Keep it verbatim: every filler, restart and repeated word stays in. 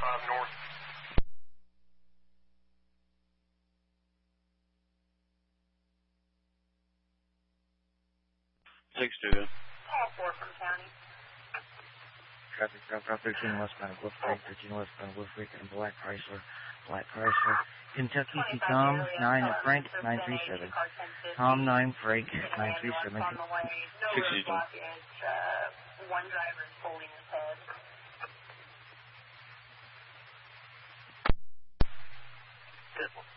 five north. six two. Call four from county. Traffic, Route thirteen westbound of Wolf Creek, thirteen westbound of Wolf Creek, and Black Chrysler, Black Chrysler. Kentucky to Tom, nine at Frank, nine three seven. Tom, nine Frank, nine three seven. sixty-two. One driver is holding his head. Good one.